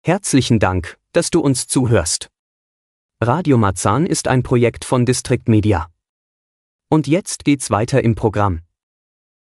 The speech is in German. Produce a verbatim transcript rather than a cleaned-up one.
Herzlichen Dank, dass du uns zuhörst. Radio Marzahn ist ein Projekt von District Media. Und jetzt geht's weiter im Programm.